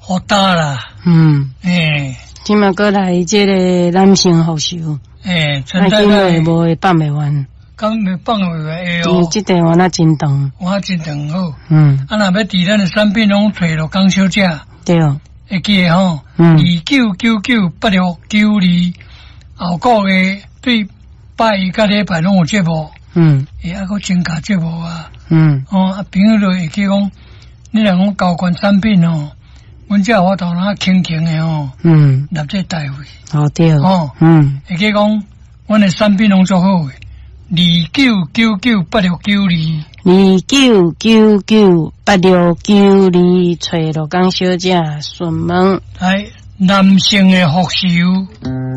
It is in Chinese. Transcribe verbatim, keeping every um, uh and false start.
好大啦。 嗯， 诶， 今麦过来这个男性护士， 诶， 那今日无会放袂完， 刚没放袂完诶因为哦。 这电话那真长， 我真长好。 嗯， 啊，若要伫咱诶产品拢找着江小姐， 对， 会记诶吼， 嗯， 二九九九八六九二，后个月对拜一甲礼拜拢有节目， 嗯， 会还佫增加节目啊。 嗯， 哦，啊，朋友就会记讲，你若讲交关产品哦，阮才有法度通轻轻诶吼， 嗯， 立这带回。 好对， 哦， 嗯， 会记讲，阮诶产品拢做好诶，二九九九八六九二， 二九九九八六九二，找罗江小姐询问， 来男性诶护士。